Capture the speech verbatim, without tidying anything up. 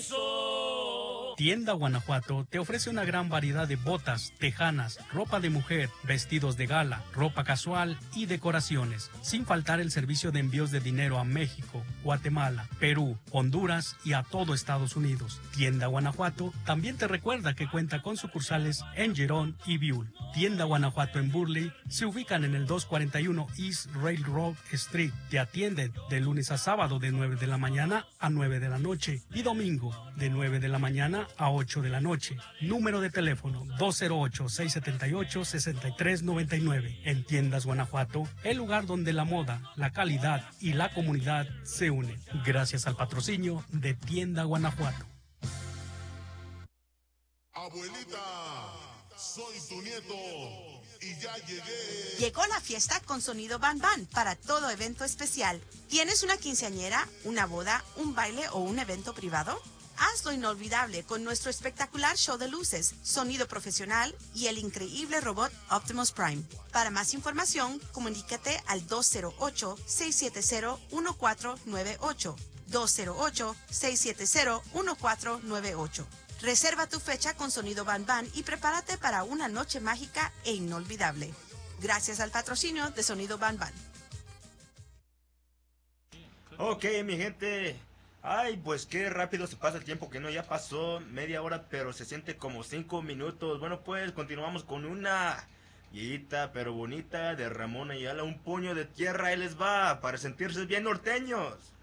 Tienda Guanajuato te ofrece una gran variedad de botas, tejanas, ropa de mujer, vestidos de gala, ropa casual y decoraciones, sin faltar el servicio de envíos de dinero a México, Guatemala, Perú, Honduras y a todo Estados Unidos. Tienda Guanajuato también te recuerda que cuenta con sucursales en Girón y Biul. Tienda Guanajuato en Burley se ubican en el doscientos cuarenta y uno East Railroad Street. Te atienden de lunes a sábado de nueve de la mañana a nueve de la noche y domingo de nueve de la mañana a ocho de la noche. Número de teléfono dos cero ocho, seis siete ocho, seis tres nueve nueve. En Tiendas Guanajuato, el lugar donde la moda, la calidad y la comunidad se unen. Gracias al patrocinio de Tienda Guanajuato. Abuelita, soy tu nieto y ya llegué. Llegó la fiesta con sonido Ban Ban para todo evento especial. ¿Tienes una quinceañera, una boda, un baile o un evento privado? Hazlo inolvidable con nuestro espectacular show de luces, sonido profesional y el increíble robot Optimus Prime. Para más información, comunícate al dos cero ocho, seis siete cero, uno cuatro nueve ocho. dos cero ocho, seis siete cero, uno cuatro nueve ocho. Reserva tu fecha con sonido Ban Ban y prepárate para una noche mágica e inolvidable. Gracias al patrocinio de Sonido Ban Ban. Ok, mi gente. Ay, pues qué rápido se pasa el tiempo, que no, ya pasó media hora, pero se siente como cinco minutos. Bueno, pues continuamos con una viejita pero bonita de Ramón Ayala, un puño de tierra, ahí les va, para sentirse bien norteños.